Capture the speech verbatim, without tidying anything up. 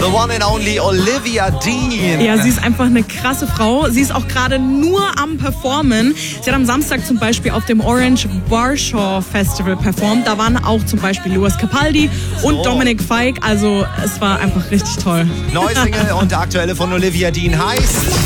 The one and only Olivia Dean. Ja, sie ist einfach eine krasse Frau. Sie ist auch gerade nur am Performen. Sie hat am Samstag zum Beispiel auf dem Orange Warsaw Festival performt. Da waren auch zum Beispiel Louis Capaldi und So. Dominic Fike. Also es war einfach richtig toll. Neue Single und der aktuelle von Olivia Dean heißt...